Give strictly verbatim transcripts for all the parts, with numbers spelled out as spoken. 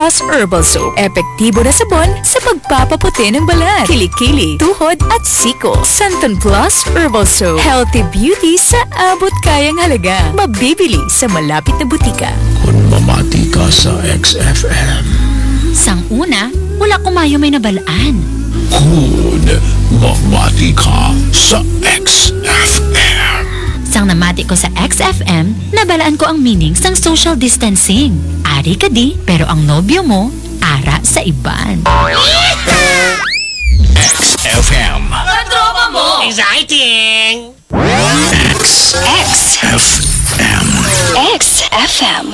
Plus Herbal Soap. Epektibo na sabon sa pagpapaputi ng balat, kilikili, tuhod at siko. Santon Plus Herbal Soap. Healthy beauty sa abot kayang halaga. Mabibili sa malapit na butika. Kung mamati ka sa X F M. Sang una, wala kumayo may nabalaan. Kung mamati ka sa X F M. Sang namati ko sa X F M, nabalaan ko ang meaning sang social distancing. Ari ka di, pero ang nobyo mo, ara sa iban. X F M. Katropa mo! Exciting! X X F M. X F M.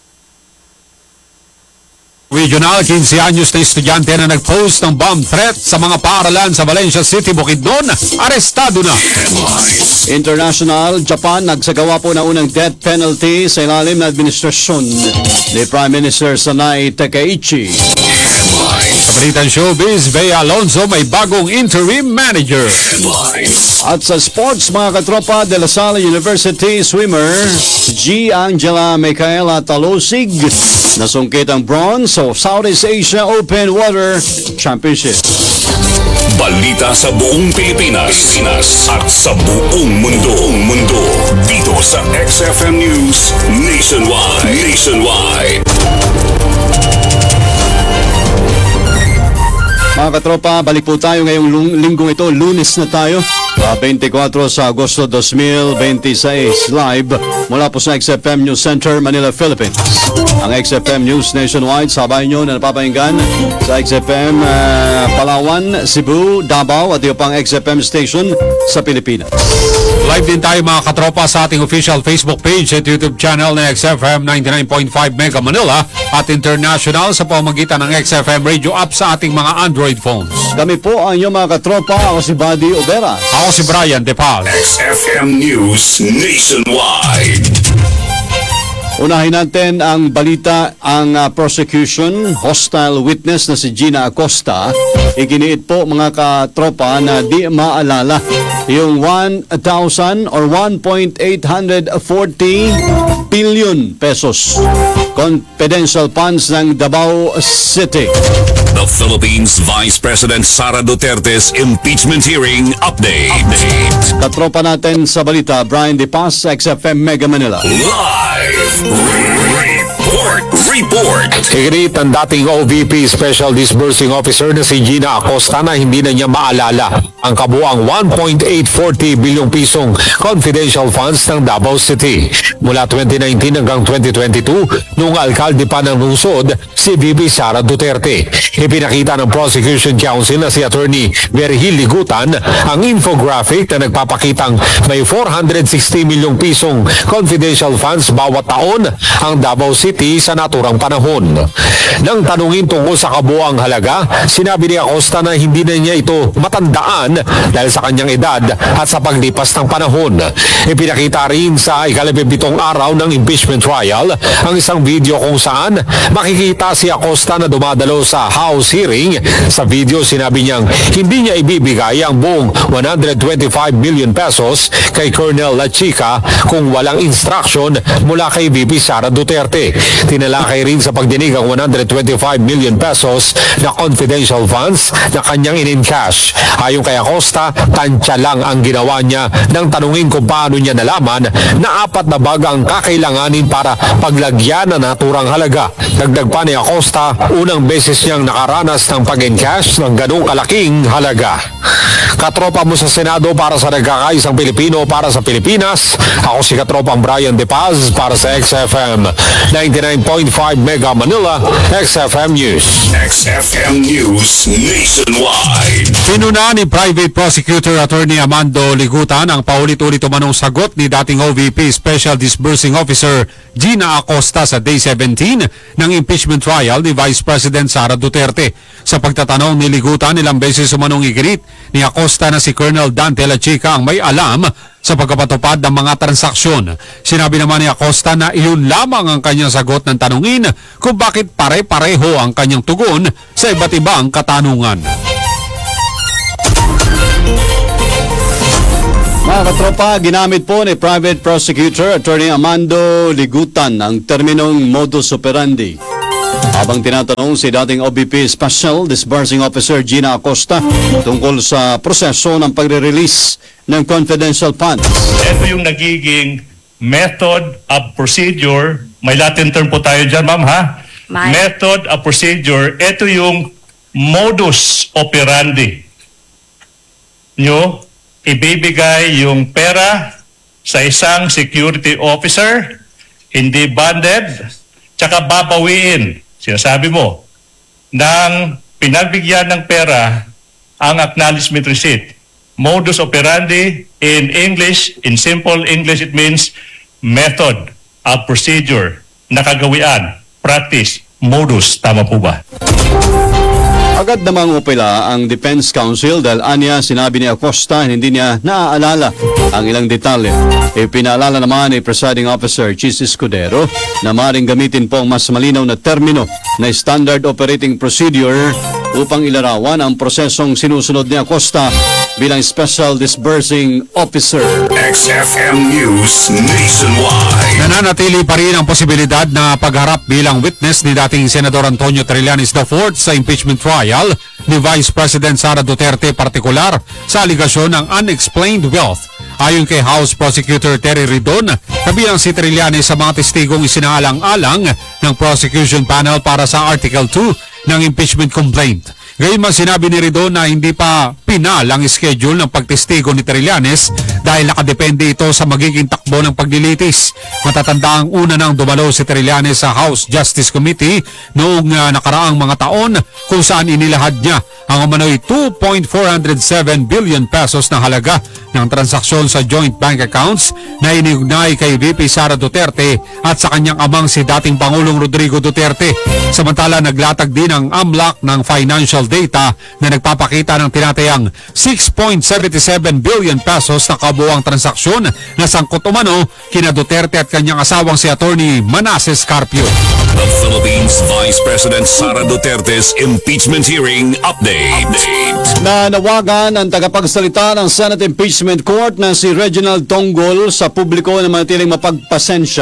Regional, fifteen anyos na estudyante na nag-post ng bomb threat sa mga paaralan sa Valencia City, Bukidnon, arestado na. International, Japan, nagsagawa po na unang death penalty sa ilalim na administrasyon ni Prime Minister Sanay Takaichi. Sa balitang showbiz, Bea Alonzo may bagong interim manager. At sa sports, mga katropa, De La Salle University swimmer G. Angela Micaela Talosig nasungkit ang bronze sa Southeast Asia Open Water Championship. Balita sa buong Pilipinas, Pilipinas at sa buong mundo, mundo dito sa X F M News Nationwide. Nationwide. Mga katropa, balik po tayo ngayong lung- linggong ito. Lunes na tayo. Uh, twenty-four sa Agosto twenty twenty-six. Live mula po sa X F M News Center, Manila, Philippines. Ang X F M News Nationwide, sabay nyo na napapahinggan sa X F M uh, Palawan, Cebu, Davao at yung pang X F M station sa Pilipinas. Live din tayo mga katropa sa ating official Facebook page at YouTube channel na X F M ninety-nine point five Mega Manila at international sa pamamagitan ng X F M radio app sa ating mga Android phones. Kami po ang inyong mga katropa. Ako si Buddy Obera. Ako si Brian De Paz. X F M News Nationwide. Unahin natin ang balita. Ang uh, prosecution, hostile witness na si Gina Acosta, iginiit po mga katropa na di maalala yung one thousand or one point eight four zero billion pesos confidential funds ng Davao City. The Philippines Vice President Sara Duterte's impeachment hearing update. Update. Katropa natin sa balita, Brian De Paz, X F M Mega Manila. Live report. Report. Higit ang dating O V P Special Disbursing Officer na si Gina Acosta na hindi na niya maalala ang kabuang one point eight four zero bilyong pisong confidential funds ng Davao City. Mula twenty nineteen hanggang twenty twenty-two, noong alkalde pa ng lungsod, si V P Sara Duterte. Ipinakita ng Prosecution Council na si Attorney Virgil Ligutan ang infographic na nagpapakitang may four hundred sixty milyong pisong confidential funds bawat taon ang Davao City sa naturang panahon. Nang tanungin tungkol sa kabuang halaga, sinabi ni Acosta na hindi na niya ito matandaan dahil sa kanyang edad at sa paglipas ng panahon. Ipinakita rin sa ikalabibitong araw ng impeachment trial ang isang video kung saan makikita si Acosta na dumadalo sa House hearing. Sa video, sinabi niyang hindi niya ibibigay ang buong one hundred twenty-five million pesos kay Colonel La Chica kung walang instruction mula kay V P Sara Duterte. Tinalakay rin sa pagdinig ang one hundred twenty-five million pesos na confidential funds na kanyang in-encash. Ayon kay Acosta, tansya lang ang ginawa niya nang tanungin kung paano niya nalaman na apat na bag ang kakailanganin para paglagyan ng naturang halaga. Dagdag pa ni Acosta, unang beses niyang nakaranas ng pag-encash ng ganong kalaking halaga. Katropa mo sa Senado para sa nagkakaisang Pilipino para sa Pilipinas. Ako si Katropang Brian De Paz para sa X F M ninety-nine point five Mega Manila, X F M News. X F M News Nationwide. Pinuna ni Private Prosecutor Attorney Amando Ligutan ang paulit-ulit umanong sagot ni dating O V P Special Disbursing Officer Gina Acosta sa Day seventeen ng impeachment trial ni Vice President Sara Duterte. Sa pagtatanong ni Ligutan, ilang beses umanong iginit ni Acosta na si Colonel Dante La Chica ang may alam sa pagkapatupad ng mga transaksyon. Sinabi naman ni Acosta na iyon lamang ang kanyang sagot ng tanungin kung bakit pare-pareho ang kanyang tugon sa iba't ibang katanungan. Mga katropa, ginamit po ni Private Prosecutor Attorney Amando Ligutan ang terminong modus operandi. Habang tinatanong si dating O B P Special Disbursing Officer Gina Acosta tungkol sa proseso ng pagre-release ng confidential funds. Ito yung nagiging method of procedure. May Latin term po tayo dyan, ma'am, ha? May. Method of procedure. Ito yung modus operandi nyo. Ibibigay yung pera sa isang security officer, hindi banded, tsaka babawiin, sinasabi mo, ng pinagbigyan ng pera ang acknowledgement receipt. Modus operandi in English, in simple English, it means method of procedure, nakagawian, practice, modus. Tama po ba? Agad namang upila ang Defense Council dahil anya sinabi ni Acosta hindi niya naaalala ang ilang detalye. Ipinaalala naman ni Presiding Officer Chis Escudero na maaaring gamitin po ang mas malinaw na termino na Standard Operating Procedure upang ilarawan ang prosesong sinusunod ni Acosta bilang Special Disbursing Officer. X F M News Nationwide. Nananatili pa rin ang posibilidad na pagharap bilang witness ni dating Senador Antonio Trillanes the fourth sa impeachment trial ni Vice President Sara Duterte, partikular sa aligasyon ng unexplained wealth. Ayon kay House Prosecutor Terry Ridon, kabilang si Trillanes sa mga testigong isinaalang-alang ng prosecution panel para sa Article two ng impeachment complaint. Gayunman sinabi ni Ridon na hindi pa pinal ang schedule ng pagtestigo ni Trillanes dahil nakadepende ito sa magiging takbo ng paglilitis. Matatanda ang una nang dumalo si Trillanes sa House Justice Committee noong uh, nakaraang mga taon kung saan inilahad niya ang umano'y two point four oh seven billion pesos na halaga ng transaksyon sa joint bank accounts na iniugnay kay V P Sara Duterte at sa kanyang amang si dating Pangulong Rodrigo Duterte. Samantala naglatag din ang A M L A C ng financial data na nagpapakita ng tinatayang six point seven seven billion pesos na kabuuang transaksyon na sangkot umano kina Duterte at kanyang asawang si Attorney Manasseh Carpio. The Philippines Vice President Sara Duterte's impeachment hearing update. Update. Nanawagan ang tagapagsalita ng Senate Impeachment Court na si Reginald Tonggol sa publiko na manatiling mapagpasensya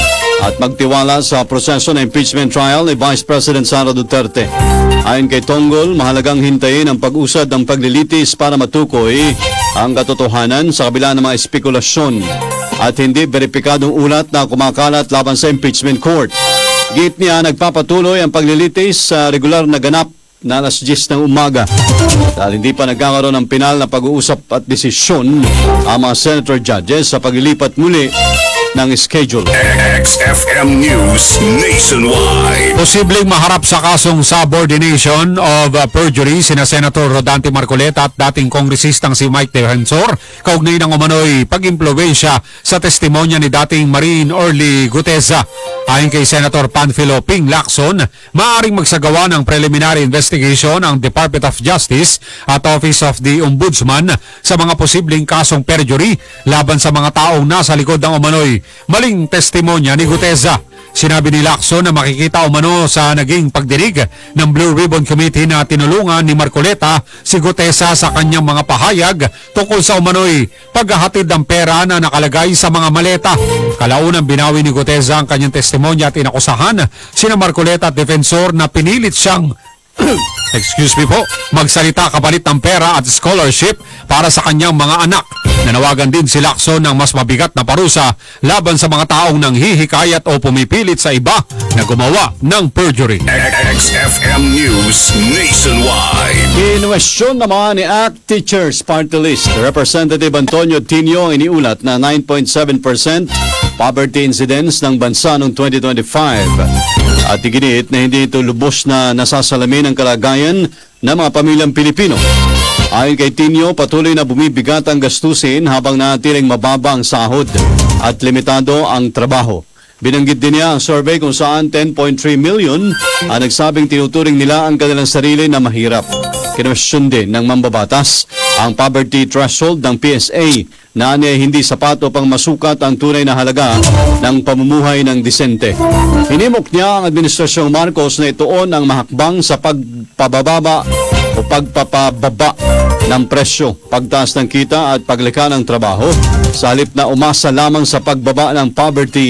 at magtiwala sa proseso ng impeachment trial ni Vice President Sara Duterte. Ayon kay Tonggol, mahalagang hintayin ang pag-usad ng paglilitis para matukoy ang katotohanan sa kabila ng mga espekulasyon at hindi beripikadong ulat na kumakalat laban sa impeachment court. Git niya, nagpapatuloy ang paglilitis sa regular na ganap na alas diyes ng umaga dahil hindi pa nagkakaroon ng pinal na pag-uusap at desisyon ang mga senator judges sa paglilipat muli ng schedule. X F M News Nationwide. Posibleng maharap sa kasong subordination of uh, perjury sina Senator Rodante Marcoleta at dating kongresistang si Mike Defensor kaugnay ng umano'y pag-impluwensya sa testimonya ni dating Marine Orly Gutesa. Ayon kay Senator Panfilo Ping Lacson, maaaring magsagawa ng preliminary investigation ang Department of Justice at Office of the Ombudsman sa mga posibleng kasong perjury laban sa mga taong nasa likod ng umano'y maling testimonya ni Gutesa. Sinabi ni Lacson na makikita umano sa naging pagdinig ng Blue Ribbon Committee na tinulungan ni Marcoleta si Gutesa sa kanyang mga pahayag tungkol sa umano'y paghahatid ng pera na nakalagay sa mga maleta. Kalaunan binawi ni Gutesa ang kanyang testimonya at inakusahan sina Marcoleta at Defensor na pinilit siyang excuse me po, magsalita kapalit ng pera at scholarship para sa kanyang mga anak. Nanawagan din si Lacson ng mas mabigat na parusa laban sa mga taong nanghihikayat o pumipilit sa iba na gumawa ng perjury. X F M News Nationwide. Kinwestiyon naman ni A C T Teachers Party List Representative Antonio Tinio ang iniulat na nine point seven percent poverty incidence ng bansa noong twenty twenty-five. At iginit na hindi ito lubos na nasasalamin ang kalagayan ng mga pamilyang Pilipino. Ayon kay Tinio, patuloy na bumibigat ang gastusin habang natiling mababa ang sahod at limitado ang trabaho. Binanggit din niya ang survey kung saan ten point three million ang nagsabing tinuturing nila ang kanilang sarili na mahirap. Kinwestiyon din ng mambabatas ang poverty threshold ng P S A na niya hindi sapat upang masukat ang tunay na halaga ng pamumuhay ng disente. Hinimok niya ang Administrasyong Marcos na ituon ang mahakbang sa pagpababa o pagpapababa ng presyo, pagtaas ng kita at paglikha ng trabaho sa halip na umasa lamang sa pagbaba ng poverty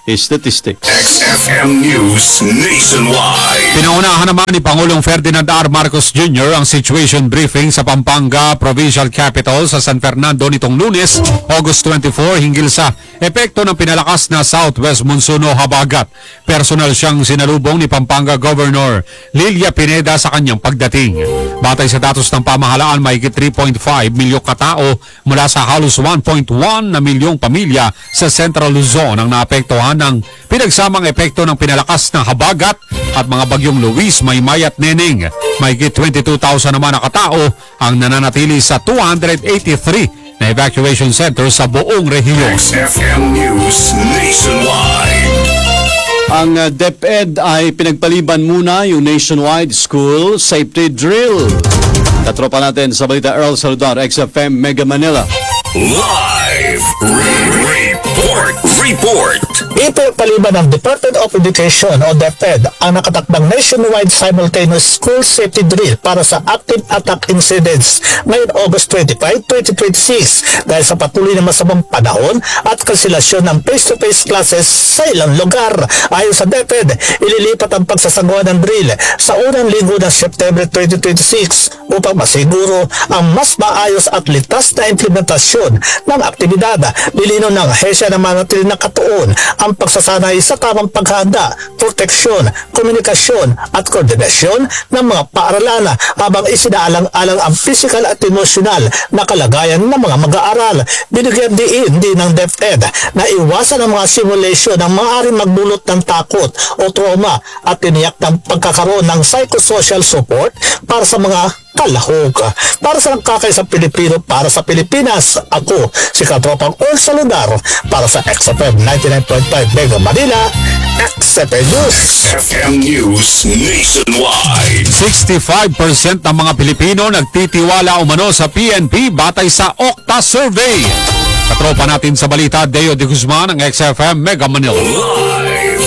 statistics. X F M News Nationwide. Pinaunahan naman ni Pangulong Ferdinand R. Marcos Junior ang situation briefing sa Pampanga Provincial Capital sa San Fernando nitong Lunes, August twenty-fourth, hinggil sa epekto ng pinalakas na Southwest Monsoon o Habagat. Personal siyang sinalubong ni Pampanga Governor Lilia Pineda sa kanyang pagdating. Batay sa datos ng pamahalaan, mahigit three point five milyong katao mula sa halos one point one na milyong pamilya sa Central Luzon ang naapektuhan ng pinagsamang epekto ng pinalakas na habagat at mga bagyong Luis, Maymay at Neneng. Mahigit twenty-two thousand naman na katao ang nananatili sa two hundred eighty-three na evacuation centers sa buong rehiyon. X F M News Nationwide. Ang uh, DepEd ay pinagpaliban muna yung nationwide school safety drill. Katropa natin sa balita, Earl Saludar, X F M Mega Manila. Live report. Report. Ipinagpaliban ng Department of Education o DepEd ang nakatakdang nationwide simultaneous school safety drill para sa active attack incidents ngayong August twenty-fifth, twenty twenty-six dahil sa patuloy na masamang panahon at kanselasyon ng face-to-face classes sa ilang lugar. Ayon sa DepEd, ililipat ang pagsasagawa ng drill sa unang linggo ng September twenty twenty-six upang masiguro ang mas maayos at litas na implementasyon ng aktibidad. Nilinaw ng ahensya na manatili na katuon ang pagsasanay sa tamang paghanda, proteksyon, komunikasyon at koordinasyon ng mga paaralan habang isinaalang-alang ang physical at emotional na kalagayan ng mga mag-aaral. Binigyan din din ng DepEd na iwasan ang mga simulation na maaaring magdulot ng takot o trauma at tiniyak ng pagkakaroon ng psychosocial support para sa mga kalahok. Para sa nagkakaisang Pilipino, para sa Pilipinas, ako si Katropang Earl Saludar para sa X F M ninety-nine point five Mega Manila, X F M News. X F M News Nationwide. sixty-five percent ng mga Pilipino nagtitiwala umano sa P N P batay sa Okta Survey. Katropa natin sa balita, Deo de Guzman ng X F M Mega Manila. Live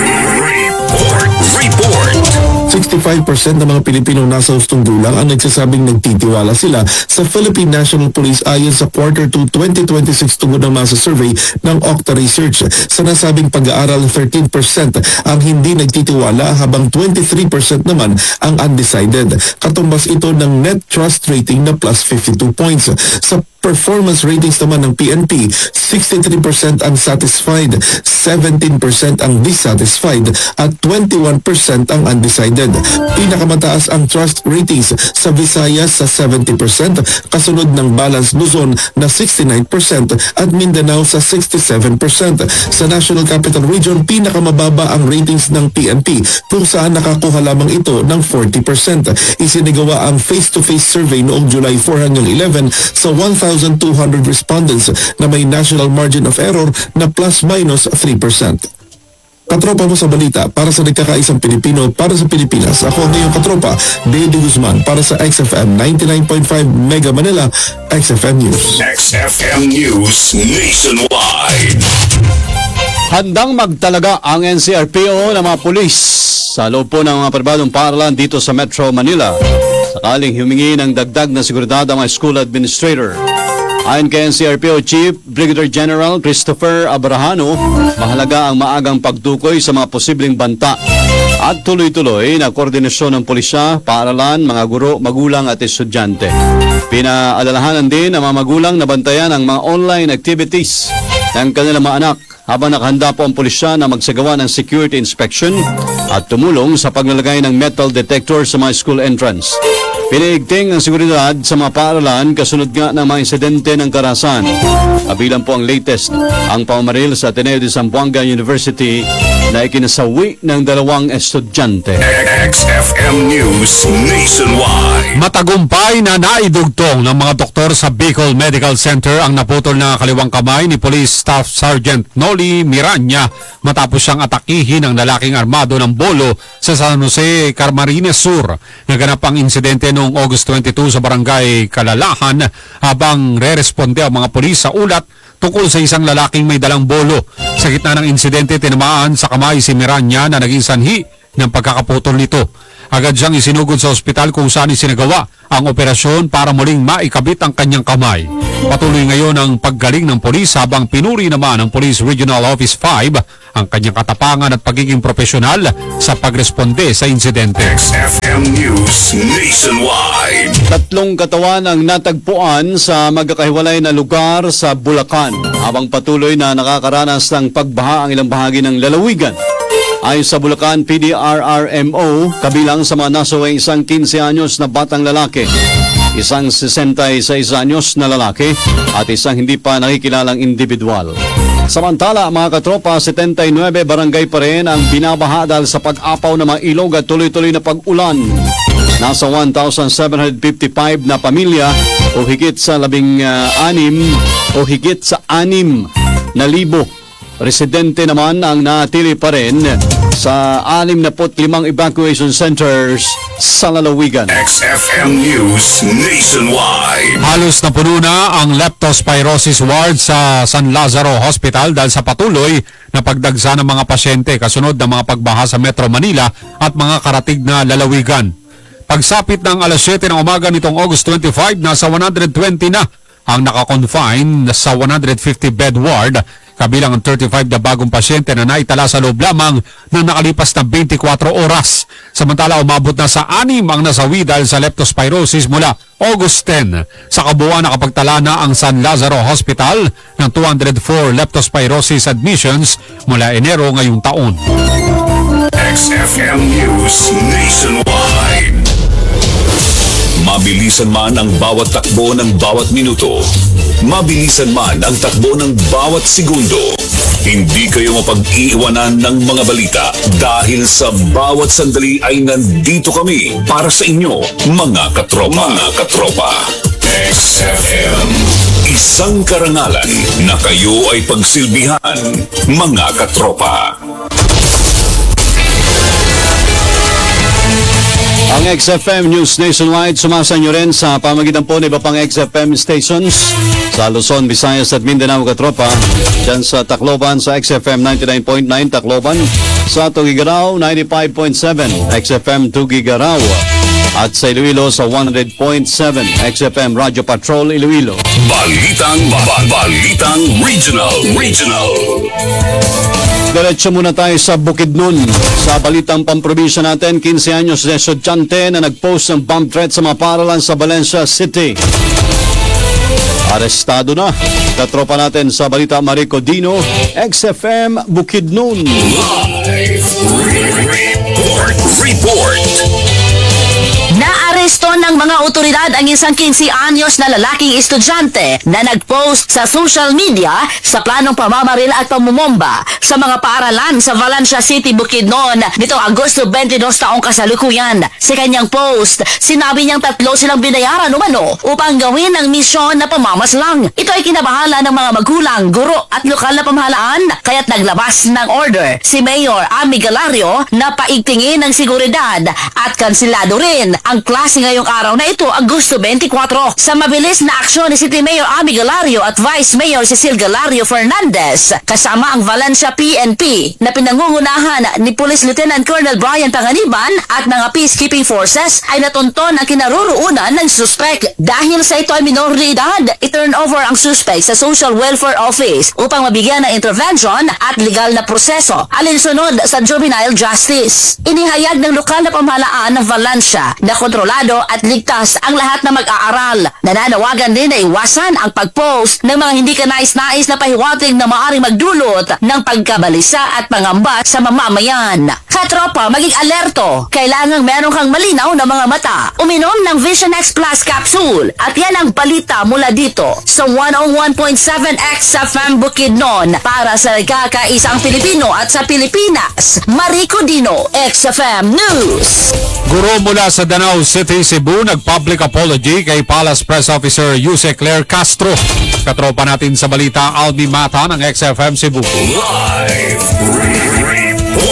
report. Report. sixty-five percent ng mga Pilipinong nasa hustong gulang ang nagsasabing nagtitiwala sila sa Philippine National Police ayon sa quarter two twenty twenty-six tungkol ng masa survey ng Okta Research. Sa nasabing pag-aaral, thirteen percent ang hindi nagtitiwala habang twenty-three percent naman ang undecided. Katumbas ito ng net trust rating na plus fifty-two points. Sa performance ratings naman ng P N P, sixty-three percent unsatisfied, seventeen percent ang dissatisfied at twenty-one percent ang undecided. Pinakamataas ang trust ratings sa Visayas sa seventy percent, kasunod ng Balance Luzon na sixty-nine percent at Mindanao sa sixty-seven percent. Sa National Capital Region, pinakamababa ang ratings ng P N P kung saan nakakuha lamang ito ng forty percent. Isinigawa ang face-to-face survey noong July fourth hanggang eleven sa one thousand two hundred respondents na may national margin of error na plus minus three percent. Katropa mo sa balita para sa nagkakaisang Pilipino para sa Pilipinas. Ako ngayong katropa, Dede Guzman para sa X F M ninety-nine point five Mega Manila, X F M News. X F M News Nationwide. Handang magtalaga ang N C R P O ng mga pulis sa loob po ng mga pribadong paaralan dito sa Metro Manila sakaling humingi ng dagdag na seguridad ang mga school administrator. Ayon kay N C R P O Chief Brigadier General Christopher Abrahano, mahalaga ang maagang pagtukoy sa mga posibleng banta at tuloy-tuloy na koordinasyon ng pulisya, paaralan, mga guro, magulang at estudyante. Pinaalalahanan din ang mga magulang na bantayan ang mga online activities ng kanilang mga anak habang nakahanda po ang pulisya na magsagawa ng security inspection at tumulong sa paglalagay ng metal detector sa mga school entrance. Pinaigting ang seguridad sa mga paaralan kasunod nga ng mga insidente ng karahasan. Kabilang po ang latest, ang pamamaril sa Ateneo de Zamboanga University na ikinasawi ng dalawang estudyante. X F M News Nationwide. Matagumpay na naidugtong ng mga doktor sa Bicol Medical Center ang naputol na kaliwang kamay ni Police Staff Sergeant Noli Miranya matapos siyang atakihin ng lalaking armado ng bolo sa San Jose, Camarines Sur. Naganap ang insidente noong August twenty-two sa barangay Kalalahan habang re-responde ang mga pulis sa ulat tungkol sa isang lalaking may dalang bolo. Sa gitna ng insidente, tinamaan sa kamay si Miranya na naging sanhi ng pagkakaputol nito. Agad siyang isinugod sa ospital kung saan isinagawa ang operasyon para muling maikabit ang kanyang kamay. Patuloy ngayon ang paggaling ng polis habang pinuri naman ng Police Regional Office five ang kanyang katapangan at pagiging profesional sa pagresponde sa insidente. X F M News Nationwide. Tatlong katawan ang natagpuan sa magkakahiwalay na lugar sa Bulacan habang patuloy na nakakaranas ng pagbaha ang ilang bahagi ng lalawigan. Ayon sa Bulacan P D R R M O, kabilang sa mga nasaway isang fifteen anyos na batang lalaki, isang sesentaseis anyos na lalaki at isang hindi pa nakikilalang individual. Samantala, mga katropa, seventy-nine barangay pa rin ang binabaha dahil sa pag-apaw ng mga ilog at tuloy-tuloy na pag-ulan. Nasa one thousand seven hundred fifty-five na pamilya o higit sa labing uh, anim o higit sa anim na libo. Residente naman ang natili pa rin sa anim na limang evacuation centers sa lalawigan. X F M News Nationwide. Halos na puno na ang leptospirosis ward sa San Lazaro Hospital dahil sa patuloy na pagdagsa ng mga pasyente kasunod ng mga pagbaha sa Metro Manila at mga karatig na lalawigan. Pagsapit ng alas siyete ng umaga nitong August twenty-five, nasa one hundred twenty na ang nakakonfine sa one hundred fifty bed ward, kabilang ang thirty-five na bagong pasyente na naitala sa loob lamang ng nakalipas na twenty-four oras. Samantala, umabot na sa anim ang nasawi dahil sa leptospirosis mula August tenth. Sa kabuuan, nakapagtala na ang San Lazaro Hospital ng two hundred four leptospirosis admissions mula Enero ngayong taon. X F M News Nationwide. Mabilisan man ang bawat takbo ng bawat minuto, mabilisan man ang takbo ng bawat segundo, hindi kayo mapag-iiwanan ng mga balita dahil sa bawat sandali ay nandito kami para sa inyo, mga katropa. Mga katropa. X F M. Isang karangalan na kayo ay pagsilbihan, mga katropa. Ang X F M News Nationwide sumasa nyo rin sa pamagitan po ng iba pang X F M stations sa Luzon, Visayas at Mindanao, katropa. Diyan sa Tacloban sa X F M ninety-nine point nine Tacloban, sa Tuguegarao ninety-five point seven X F M Tuguegarao, at sa Iloilo sa one hundred point seven X F M Radio Patrol Iloilo. Balitang ba- Balitang Regional Regional. Diretso muna tayo sa Bukidnon. Sa balitang pamprobinsya natin, fifteen anyos na estudyante na nag-post ng bomb threat sa mga paaralan sa Valencia City. Arestado na. Katropa natin sa balita, Marico Dino, X F M Bukidnon. Live report. Report. Naaresto ng mga otoridad ang isang fifteen anyos na lalaking estudyante na nag-post sa social media sa planong pamamaril at pamumomba sa mga paaralan sa Valencia City, Bukidnon nitong Agosto twenty-two taong kasalukuyan. Sa kanyang post, sinabi niyang tatlo silang binayaran umano upang gawin ang misyon na pamamaslang. Ito ay kinabahala ng mga magulang, guro at lokal na pamahalaan, kaya't naglabas ng order si Mayor Ami Galario na paigtingin ang seguridad at kansilado rin ang klase ngayong araw na ito, Agosto twenty-four. Sa mabilis na aksyon ni City Mayor Ami Galario at Vice Mayor Cecil Galario Fernandez, kasama ang Valencia P N P na pinangungunahan ni Police Lieutenant Colonel Brian Panganiban at mga peacekeeping forces, ay natunton ang kinaroroonan ng suspect. Dahil sa ito ay minor de edad, i-turn over ang suspect sa Social Welfare Office upang mabigyan ng intervention at legal na proseso alinsunod sa juvenile justice. Inihayag ng lokal na pamahalaan ng Valencia na kontrolado at ligtas ang lahat na mag-aaral. Nananawagan din na iwasan ang pag-post ng mga hindi kanais-nais na pahiwatig na maaaring magdulot ng pagkabalisa at pangamba sa mamamayan. Katropa, maging alerto. Kailangang meron kang malinaw na mga mata. Uminom ng Vision X Plus capsule. At yan ang balita mula dito sa one oh one point seven X F M Bukidnon para sa nagkakaisang Pilipino at sa Pilipinas. Marico Dino, X F M News. Guro mula sa Danau City, Cebu, nag-public apology kay Palace Press Officer Yuse Claire Castro. Katropa natin sa balita, Albi Mata ng X F M Cebu. Live report.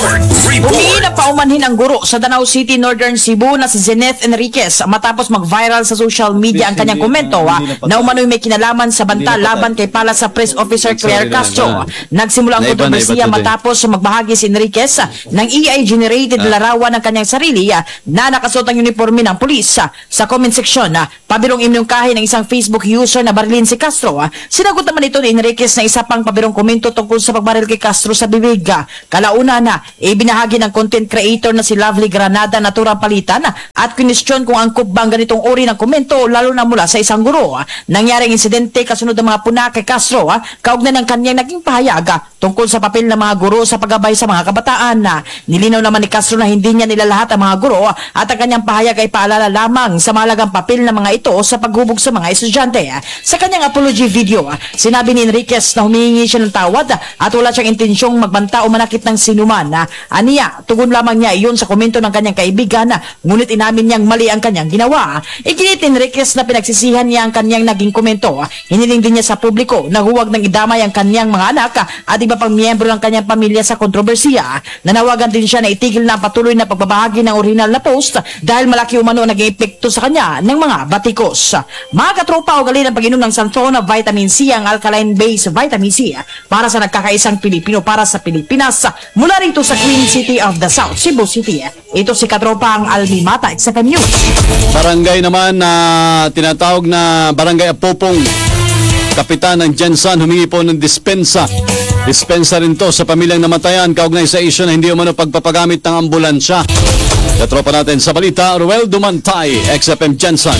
Humingi na paumanhin ang guro sa Danau City, Northern Cebu na si Zeneth Enriquez matapos mag-viral sa social media ang kanyang komento ah, na umano'y may kinalaman sa banta laban kay pala sa press officer Claire Castro. Nagsimula ang kontrobersiya matapos magbahagi si Enriquez ah, ng A I-generated larawan ng kanyang sarili ah, na nakasuot ang uniforme ng pulis. ah. Sa comment section, ah, pabirong imnungkahi ng isang Facebook user na barilin si Castro. ah. Sinagot naman ito ni Enriquez na isa pang pabirong komento tungkol sa pagbaril kay Castro sa bibig. ah. Kalauna na, ibinahagi ng content creator na si Lovely Granada Natura Palitan at kinestyon kung angkop ba ang ganitong uri ng komento lalo na mula sa isang guro. Nangyaring insidente kasunod ng mga puna kay Castro kaugnay ng kanyang naging pahayag tungkol sa papel ng mga guro sa paggabay sa mga kabataan. Nilinaw naman ni Castro na hindi niya nilalahat ang mga guro at ang kanyang pahayag ay paalala lamang sa mahalagang papel ng mga ito sa paghubog sa mga estudyante. Sa kanyang apology video, sinabi ni Enriquez na humingi siya ng tawad at wala siyang intensyong magbanta o manakit ng sinuman. Aniya, tugon lamang niya iyon sa komento ng kanyang kaibigan, ngunit inamin niyang mali ang kanyang ginawa. Iginit ni Enriquez na pinagsisihan niya ang kanyang naging komento. Hiniling din niya sa publiko na huwag nang idamay ang kanyang mga anak at iba pang miyembro ng kanyang pamilya sa kontrobersiya. Nanawagan din siya na itigil na patuloy na pagbabahagi ng original na post dahil malaki umano naging epekto sa kanya ng mga batikos. Mga katropa, ugali ng pag-inom ng Santon na vitamin C ang alkaline-based vitamin C para sa nagkakaisang Pilipino para sa Pilipinas mula rito sa Queen City of the South, Cebu City. Ito si katropa ang Almimata X F M News. Barangay naman na tinatawag na Barangay Apopong. Kapitan ng Jensan humingi po ng dispensa. Dispensa rin to sa pamilyang namatayan kaugnay sa issue na hindi umano pagpapagamit ng ambulansya. Katropa natin sa balita, Ruel Dumantay, X F M Jensan.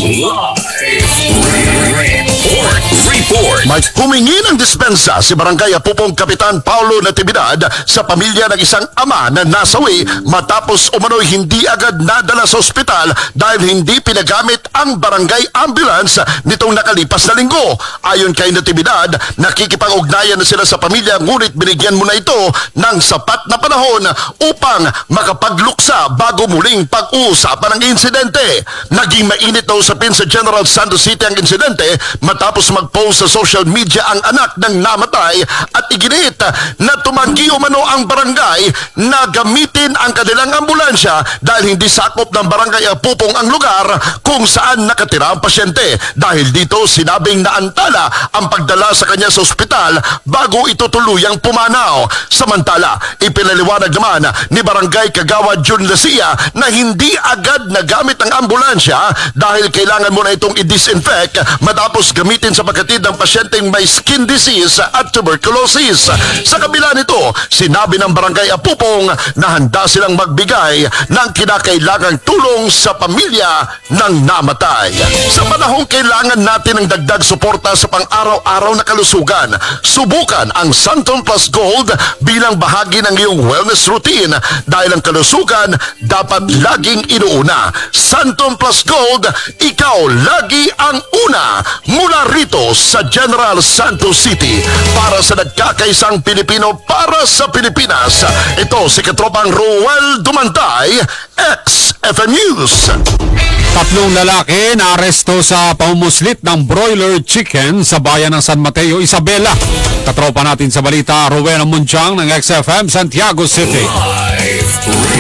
Report. May humingi ng dispensa si Barangay Apupong Kapitan Paulo Natividad sa pamilya ng isang ama na nasawi matapos umano'y hindi agad nadala sa ospital dahil hindi pinagamit ang barangay ambulance nitong nakalipas na linggo. Ayon kay Natividad, nakikipag-ugnayan na sila sa pamilya ngunit binigyan muna ito ng sapat na panahon upang makapagluksa bago muling pag-uusapan ang insidente. Naging mainit na usapin sa General Santos City ang insidente matapos mag-post sa social media ang anak ng namatay at iginit na tumanggi umano ang barangay na gamitin ang kanilang ambulansya dahil hindi sakop ng Barangay Apupong ang lugar kung saan nakatira ang pasyente. Dahil dito sinabing naantala ang pagdala sa kanya sa ospital bago ito tuluyang pumanaw. Samantala, ipinaliwanag naman ni Barangay Kagawad Jun Lasia na hindi agad nagamit ang ambulansya dahil kailangan muna itong i-disinfect matapos gamitin sa pagkatid ng pasyenteng may skin disease at tuberculosis. Sa kabila nito, sinabi ng Barangay Apupong na handa silang magbigay ng kinakailangang tulong sa pamilya ng namatay. Sa panahong kailangan natin ng dagdag suporta sa pang-araw-araw na kalusugan, subukan ang Santon Plus Gold bilang bahagi ng iyong wellness routine dahil ang kalusugan dapat laging inuuna. Santon Plus Gold, ikaw lagi ang una. Mula rito sa General Santos City para sa nagkakaisang Pilipino para sa Pilipinas. Ito si katropang Ruel Dumantay, X F M News. Tatlong lalaki na aresto sa pamumuslit ng broiler chicken sa bayan ng San Mateo, Isabela. Katropa natin sa balita, Rowena Munchang ng X F M Santiago City. Live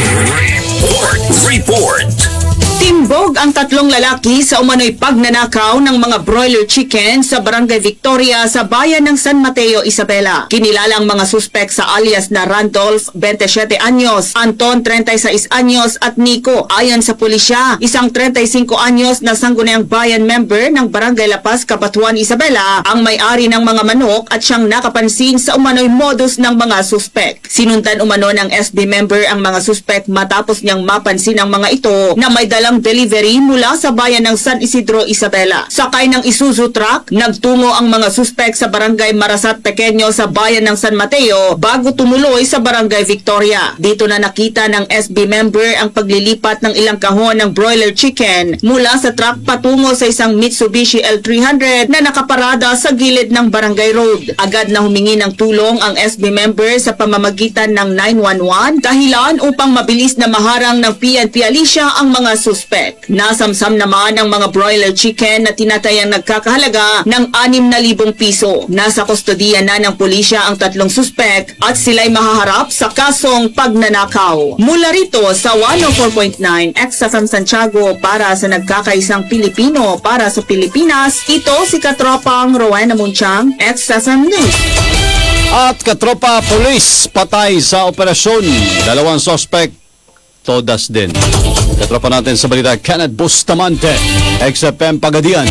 report. Report. Timbog ang tatlong lalaki sa umano'y pagnanakaw ng mga broiler chicken sa Barangay Victoria sa bayan ng San Mateo, Isabela. Kinilala ang mga suspek sa alias na Randolph, twenty-seven anyos, Anton, thirty-six anyos at Nico. Ayon sa pulisya, isang thirty-five anyos na Sangguniang Bayan member ng Barangay Lapas, Kabatuan, Isabela ang may-ari ng mga manok at siyang nakapansin sa umano'y modus ng mga suspek. Sinundan umano ng S B member ang mga suspek matapos niyang mapansin ang mga ito na may dalang delivery mula sa bayan ng San Isidro, Isabela. Sakay ng Isuzu truck, nagtungo ang mga suspek sa Barangay Marasat Pequeño sa bayan ng San Mateo bago tumuloy sa Barangay Victoria. Dito na nakita ng S B member ang paglilipat ng ilang kahon ng broiler chicken mula sa truck patungo sa isang Mitsubishi L three hundred na nakaparada sa gilid ng Barangay Road. Agad na humingi ng tulong ang S B member sa pamamagitan ng nine one one dahilan upang mabilis na maharang ng P N P Alicia ang mga suspek. Nasamsam naman ang mga broiler chicken na tinatayang nagkakahalaga ng anim na libong piso. Nasa kustodiya na ng pulisya ang tatlong suspek at sila'y mahaharap sa kasong pagnanakaw. Mula rito sa one oh four point nine X F M Santiago para sa nagkakaisang Pilipino para sa Pilipinas, ito si Katropang Rowena Munchang, X F M News. At katropa, polis patay sa operasyon. Dalawang suspect, todas din. Katropa natin sa balita, Kenneth Bustamante, X F M Pagadian.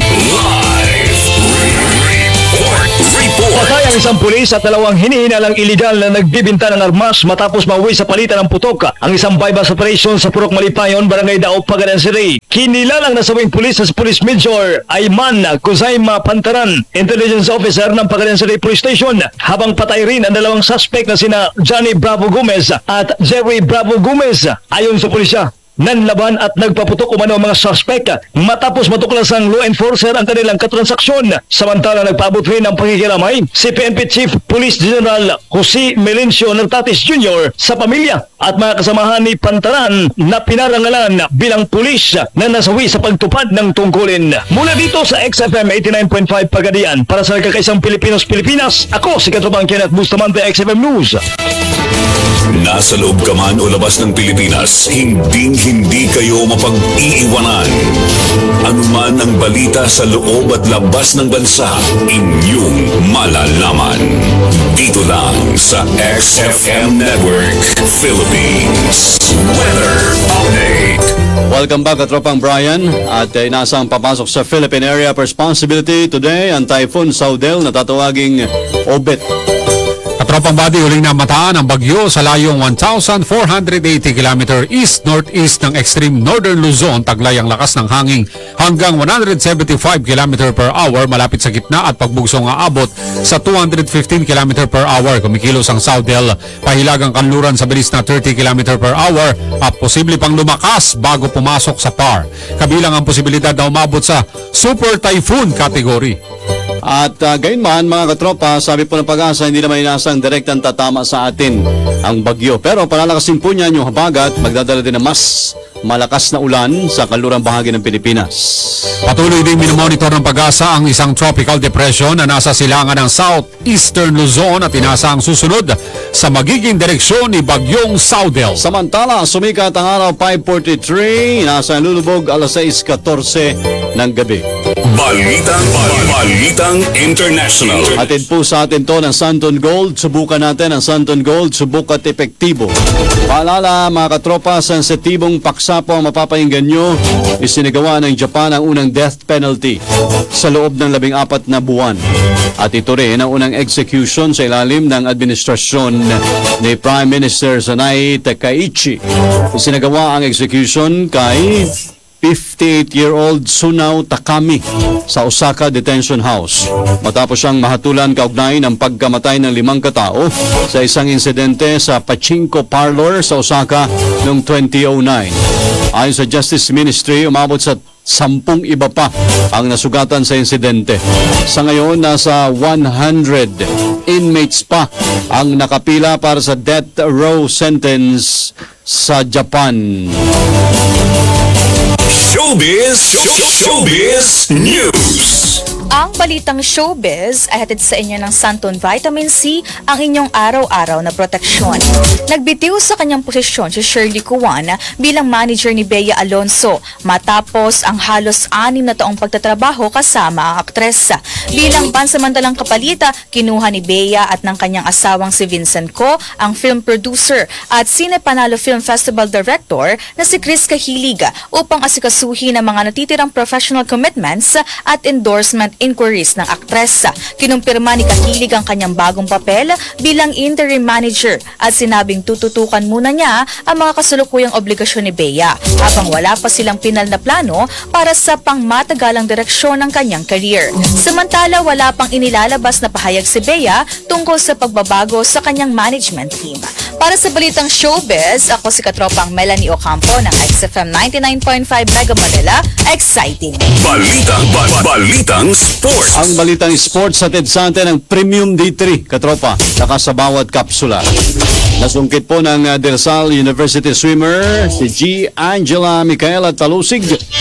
Patay ang isang pulis at dalawang hinihinalang iligal na nagbibinta ng armas matapos mauwi sa palitan ng putok ang isang bypass operation sa Purok Malipayon, Barangay Daop, Pagadian City. Kinilalang nasawing pulis sa Police Major Ayman Kuzaima Pantaran, Intelligence Officer ng Pagadian City Police Station, habang patay rin ang dalawang suspect na sina Johnny Bravo Gomez at Jerry Bravo Gomez. Ayon sa pulisya, nanlaban at nagpaputok umano ang mga suspect matapos matuklas ang law enforcer ang kanilang katransaksyon. Samantala nagpaabot rin ng pakikiramay si P N P Chief Police General Jose Melencio Nertatis Junior sa pamilya at mga kasamahan ni Pantaran na pinarangalan bilang pulis na nasawi sa pagtupad ng tungkulin. Mula dito sa X F M eighty-nine point five Pagadian, para sa nagkakaisang Pilipinos Pilipinas, ako si Katropang Kenneth Bustamante, X F M News. Nasa loob ka man o labas ng Pilipinas, hinding hindi kayo mapag-iiwanan. Anuman ang balita sa loob at labas ng bansa, inyong malalaman. Dito lang sa X F M Network Philippines Weather Update. Welcome back, Katropang Brian. At uh, inasang papasok sa Philippine Area of Responsibility today ang Typhoon Saudel na tatawaging Obet. Katropang Body, huling namataan ang bagyo sa layong one thousand four hundred eighty kilometer east-northeast ng extreme northern Luzon. Taglay ang lakas ng hangin hanggang one hundred seventy-five kilometer per hour malapit sa gitna at pagbugsong aabot sa two hundred fifteen kilometer per hour. Kumikilos ang Saudel, pahilagang kanluran sa bilis na thirty kilometer per hour at posible pang lumakas bago pumasok sa P A R. Kabilang ang posibilidad na umabot sa Super Typhoon category. At uh, gayon man mga katropa, sabi po ng Pag-asa, hindi naman inasang direktang tatama sa atin ang bagyo. Pero palalakasin po niyan yung habagat, magdadala din ng mas malakas na ulan sa kanlurang bahagi ng Pilipinas. Patuloy din minomonitor ng Pag-asa ang isang tropical depression na nasa silangan ng southeastern Luzon at inasa ang susunod sa magiging direksyon ni Bagyong Saudel. Samantala, sumikat ang araw five forty-three, nasa lulubog alas six fourteen ng gabi. Balitang, Balitang International. Atid po sa atin to ng Santon Gold. Subukan natin ang Santon Gold, subok at epektibo. Paalala mga katropa, sensitibong paksa po ang mapapahinggan nyo. Isinagawa ng Japan ang unang death penalty sa loob ng labing apat na buwan. At ito rin ang unang execution sa ilalim ng administrasyon ni Prime Minister Sanai Takaichi. Isinagawa ang execution kay fifty-eight-year-old Sunao Takami sa Osaka Detention House matapos siyang mahatulan kaugnay ng pagkamatay ng limang katao sa isang insidente sa Pachinko Parlor sa Osaka noong twenty oh nine. Ayon sa Justice Ministry, umabot sa sampung iba pa ang nasugatan sa insidente. Sa ngayon, nasa one hundred inmates pa ang nakapila para sa death row sentence sa Japan. Showbiz, Showbiz News. Ang balitang showbiz ay hatid sa inyo ng Santon Vitamin C, ang inyong araw-araw na proteksyon. Nagbitiw sa kanyang posisyon si Shirley Cuan bilang manager ni Bea Alonso matapos ang halos anim na taong pagtatrabaho kasama ang aktres. Bilang pansamantalang kapalita, kinuha ni Bea at ng kanyang asawang si Vincent Co ang film producer at Cine Panalo Film Festival Director na si Chris Cahilig upang asikasuhin ang mga natitirang professional commitments at endorsement inquiries ng aktres. Kinumpirma ni Cahilig ang kanyang bagong papel bilang interim manager at sinabing tututukan muna niya ang mga kasalukuyang obligasyon ni Bea habang wala pa silang pinal na plano para sa pangmatagalang direksyon ng kanyang career. Samantala, wala pang inilalabas na pahayag si Bea tungkol sa pagbabago sa kanyang management team. Para sa balitang showbiz, ako si Katropang Melanie Ocampo ng X F M ninety-nine point five Mega Manila. Exciting! Balitang, ba, balitang sports. Ang balitang sports hatid sa atin ng Premium D three, katropa, saka sa bawat kapsula. Nasungkit po ng uh, Del Salle University swimmer si G. Angela Micaela Talusig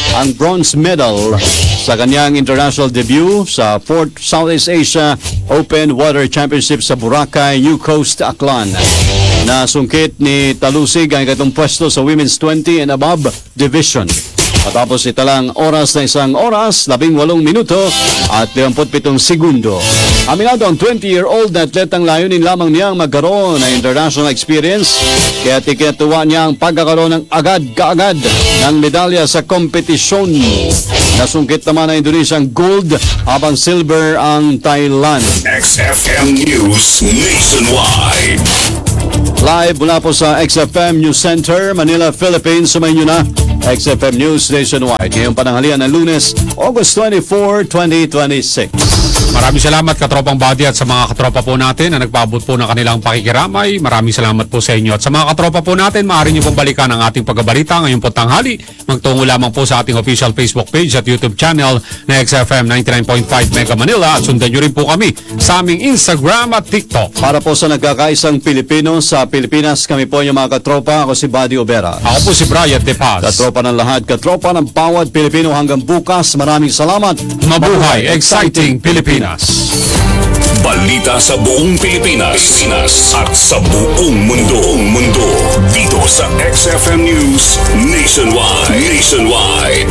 ang bronze medal sa kanyang international debut sa fourth Southeast Asia Open Water Championship sa Boracay, New Coast, Aklan. Nasungkit ni Talusig ang ikatong pwesto sa Women's twenty and above division. Matapos italang oras na isang oras, labing walong minuto at limampu't pitong segundo. Aminado ang twenty-year-old na atletang layunin lamang niyang magkaroon ng international experience, kaya tikinatuwa niya ang pagkakaroon ng agad-kaagad ng medalya sa kompetisyon. Nasungkit naman ang Indonesia ang gold habang silver ang Thailand. X F M News Nationwide. Live mula po sa X F M News Center, Manila, Philippines. Sumayin nyo na X F M News Nationwide. Ngayong pananghalian ng Lunes, August twenty-fourth, twenty twenty-six. Maraming salamat katropang body at sa mga katropa po natin na nagpaabot po ng kanilang pakikiramay. Maraming salamat po sa inyo. At sa mga katropa po natin, maaari niyo pong balikan ang ating pagbabalita ngayon po tanghali. Magtungo lamang po sa ating official Facebook page at YouTube channel na X F M ninety-nine point five Mega Manila. At sundan niyo rin po kami sa aming Instagram at TikTok. Para po sa nagkakaisang Pilipino sa Pilipinas, kami po yung mga katropa. Ako si Buddy Obera. Ako po si Brian De Paz. Katropa ng lahat, katropa ng bawat Pilipino hanggang bukas. Maraming salamat. Mabuhay, exciting Pilipinas. Balita sa buong Pilipinas, Pilipinas at sa buong mundo. mundo dito sa X F M News Nationwide. Nationwide.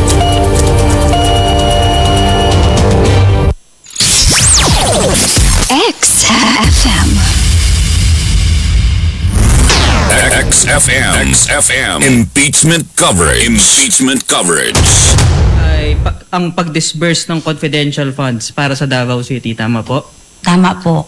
X F M. X F M. X F M. Impeachment coverage. Impeachment coverage. Ay pa- ang pag-disburse ng confidential funds para sa Davao City, tama po? Tama po.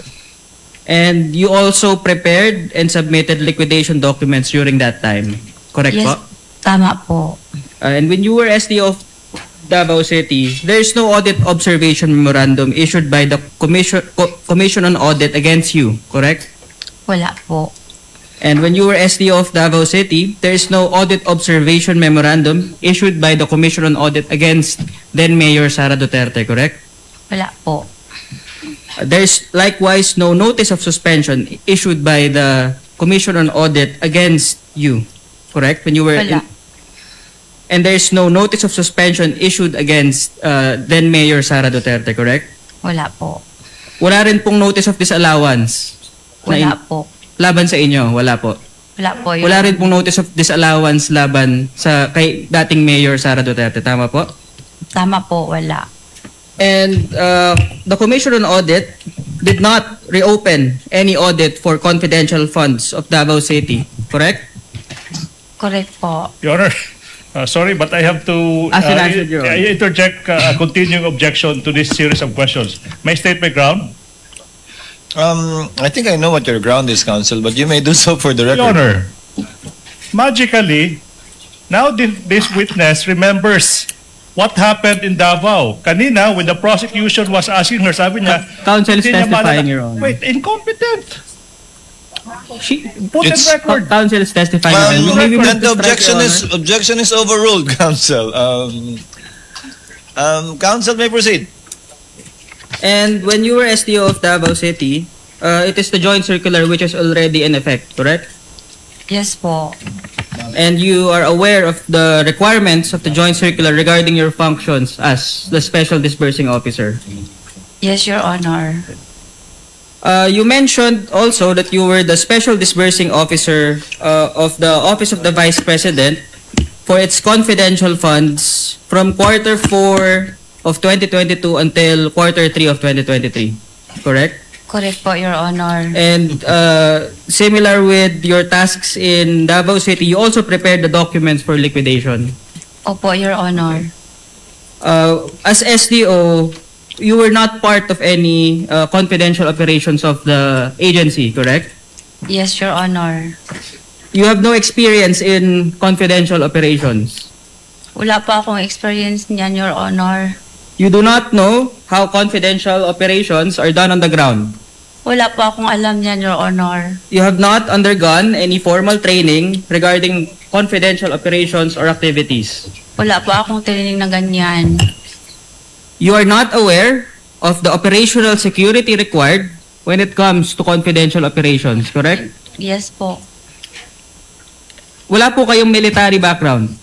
And you also prepared and submitted liquidation documents during that time, correct Yes, po? tama po. Uh, and when you were S D O of Davao City, there is no audit observation memorandum issued by the Commission Co- Commission on Audit against you, correct? Wala po. And when you were S D O of Davao City, there is no audit observation memorandum issued by the Commission on Audit against then Mayor Sara Duterte, correct? Wala po. Uh, There's likewise no notice of suspension issued by the Commission on Audit against you, correct? When you were Wala. in- and there's no notice of suspension issued against uh, then Mayor Sara Duterte, correct? Wala po. Wala rin pong notice of disallowance. na Wala in- po. Laban sa inyo, wala po. Wala po. Your Wala rin pong notice of disallowance laban sa kay dating Mayor Sara Duterte, tama po? Tama po, wala. And uh, the Commission on Audit did not reopen any audit for confidential funds of Davao City, correct? Correct po. Your Honor, uh, sorry, but I have to As uh, an answer, Your Honor. I- interject uh, a continuing objection to this series of questions. May I state my ground? Um, I think I know what your ground is, Counsel, but you may do so for the record. Your Honor, magically, now thi- this witness remembers what happened in Davao. Kanina, when the prosecution was asking her, sabi niya, Counsel is "Hindi niya testifying, maalala." Your Honor. Wait, incompetent. She put It's- in record. Counsel is testifying. Um, Maybe we then have the to strike, objection Your is Honor. objection is overruled, Counsel. Um, um, Counsel may proceed. And when you were S D O of Davao City, uh, it is the joint circular which is already in effect, correct? Yes po. And you are aware of the requirements of the joint circular regarding your functions as the special disbursing officer. Yes, Your Honor. Uh, you mentioned also that you were the special disbursing officer uh, of the Office of the Vice President for its confidential funds from quarter four of twenty twenty-two until quarter three of twenty twenty-three, correct? Correct po, Your Honor. And uh, similar with your tasks in Davao City, you also prepared the documents for liquidation. Opo, Your Honor. Uh, as S D O, you were not part of any uh, confidential operations of the agency, correct? Yes, Your Honor. You have no experience in confidential operations. Wala pa akong experience niyan, Your Honor. You do not know how confidential operations are done on the ground. Wala pa akong alam niyan, Your Honor. You have not undergone any formal training regarding confidential operations or activities. Wala pa akong training na ganyan. You are not aware of the operational security required when it comes to confidential operations, correct? Yes po. Wala po kayong military background.